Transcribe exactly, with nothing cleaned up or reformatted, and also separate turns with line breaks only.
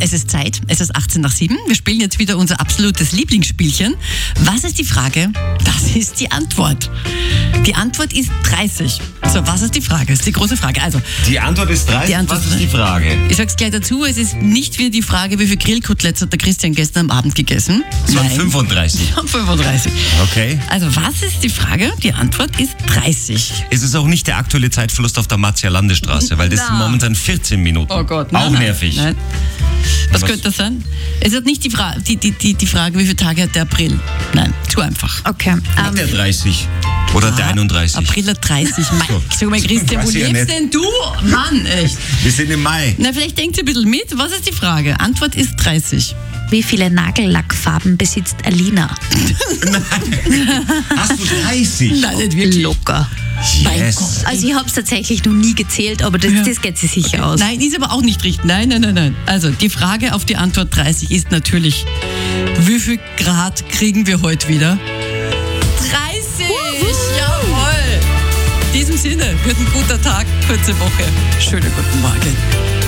Es ist Zeit, es ist achtzehn nach sieben. Wir spielen jetzt wieder unser absolutes Lieblingsspielchen. Was ist die Frage? Das ist die Antwort. Die Antwort ist dreißig. So, was ist die Frage? Das ist die große Frage. Also,
die Antwort ist dreißig.
Die Antwort
was ist die Frage?
Ich sag's gleich dazu, es ist nicht wieder die Frage, wie viel Grillkoteletts hat der Christian gestern am Abend gegessen.
Es waren
Nein.
fünfunddreißig.
fünfunddreißig.
Okay.
Also, was ist die Frage? Die Antwort ist dreißig.
Es ist auch nicht der aktuelle Zeitverlust auf der Marzia-Landestraße, weil das
Na.
sind momentan vierzehn Minuten.
Oh Gott.
Auch
Nein, nein,
nervig.
Nein. Was,
Was?
könnte das sein? Es ist nicht die, Fra- die, die, die, die Frage, wie viele Tage hat der April? Nein, zu einfach.
Okay.
Hat
Ähm,
der dreißig? Oder der einunddreißig?
April hat dreißig. Mein, sag mal, Christian, wo
Weiß ich ja
lebst
nicht.
denn du? Mann, echt.
Wir sind im Mai.
Na, vielleicht denkt ihr ein bisschen mit. Was ist die Frage? Antwort ist dreißig.
wie viele Nagellackfarben besitzt Alina?
Hast du dreißig?
Nein, nicht wirklich.
Locker.
Mein
Yes.
Gott.
Also ich habe es tatsächlich noch nie gezählt, aber das,
Ja.
das geht sich sicher aus.
Nein, ist aber auch nicht richtig. Nein, nein, nein, nein. Also, die Frage auf die Antwort dreißig ist natürlich, wie viel Grad kriegen wir heute wieder? dreißig! Jawohl! In diesem Sinne, wird ein guter Tag, kurze Woche. Schönen guten Morgen.